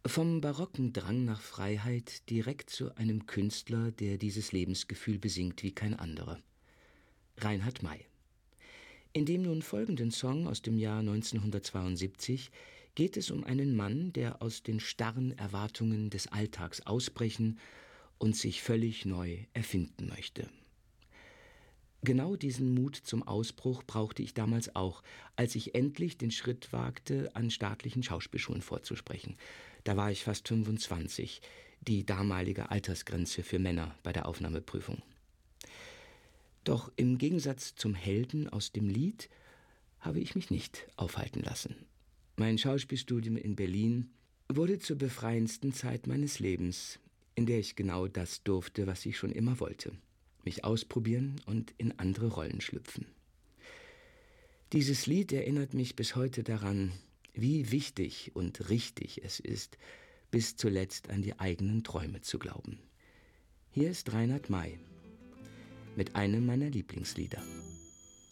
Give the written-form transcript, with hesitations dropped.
Vom barocken Drang nach Freiheit direkt zu einem Künstler, der dieses Lebensgefühl besingt wie kein anderer. Reinhard May. In dem nun folgenden Song aus dem Jahr 1972 geht es um einen Mann, der aus den starren Erwartungen des Alltags ausbrechen und sich völlig neu erfinden möchte. Genau diesen Mut zum Ausbruch brauchte ich damals auch, als ich endlich den Schritt wagte, an staatlichen Schauspielschulen vorzusprechen. Da war ich fast 25, die damalige Altersgrenze für Männer bei der Aufnahmeprüfung. Doch im Gegensatz zum Helden aus dem Lied habe ich mich nicht aufhalten lassen. Mein Schauspielstudium in Berlin wurde zur befreiendsten Zeit meines Lebens, in der ich genau das durfte, was ich schon immer wollte: mich ausprobieren und in andere Rollen schlüpfen. Dieses Lied erinnert mich bis heute daran, wie wichtig und richtig es ist, bis zuletzt an die eigenen Träume zu glauben. Hier ist Reinhard May mit einem meiner Lieblingslieder.